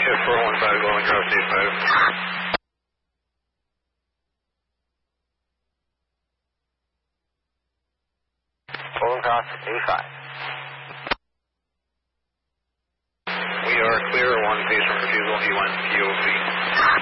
Shift 415 going across 85. Full across 85. We are clear, one piece from refusal, he went QOC.